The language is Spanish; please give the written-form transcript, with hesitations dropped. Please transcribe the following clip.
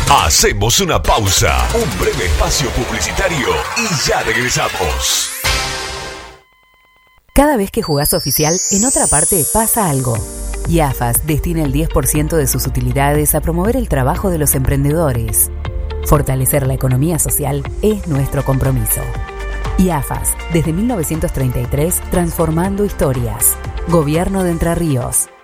Hacemos una pausa, un breve espacio publicitario y ya regresamos. Cada vez que jugás oficial, en otra parte pasa algo. IAFAS destina el 10% de sus utilidades a promover el trabajo de los emprendedores. Fortalecer la economía social es nuestro compromiso. IAFAS, desde 1933, transformando historias. Gobierno de Entre Ríos.